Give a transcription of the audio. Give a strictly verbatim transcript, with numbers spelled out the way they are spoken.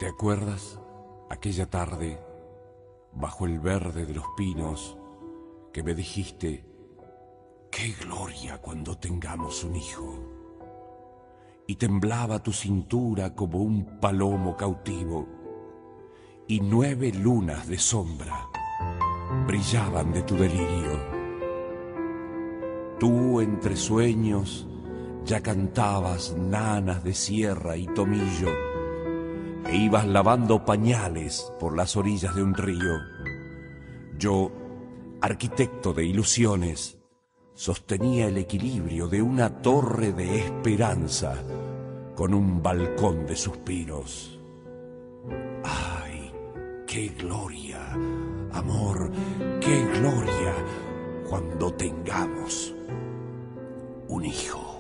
¿Te acuerdas aquella tarde, bajo el verde de los pinos, que me dijiste, qué gloria cuando tengamos un hijo? Y temblaba tu cintura como un palomo cautivo, y nueve lunas de sombra brillaban de tu delirio. Tú, entre sueños, ya cantabas nanas de sierra y tomillo, e ibas lavando pañales por las orillas de un río. Yo, arquitecto de ilusiones, sostenía el equilibrio de una torre de esperanza con un balcón de suspiros. ¡Ay, qué gloria, amor, qué gloria cuando tengamos un hijo!